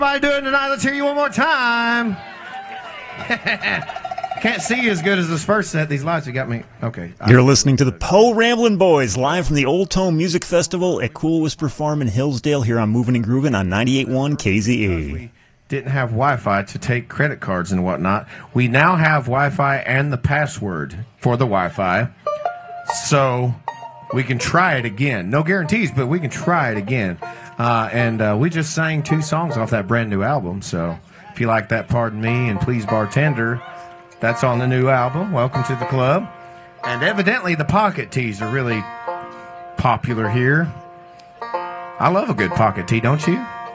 Everybody doing tonight? Let's hear you one more time. Can't see you as good as this first set. These lights have got me. Okay. You're listening to the Poe Ramblin' Boys live from the Old Tone Music Festival at Cool Whisper Farm in Hillsdale here on Movin' and Groovin' on 98.1 KZE. We didn't have Wi-Fi to take credit cards and whatnot. We now have Wi-Fi and the password for the Wi-Fi. So we can try it again. No guarantees, but we can try it again. And we just sang 2 songs off that brand new album. So if you like that, Pardon Me and Please Bartender, that's on the new album. Welcome to the club. And evidently the pocket tees are really popular here. I love a good pocket tee, don't you?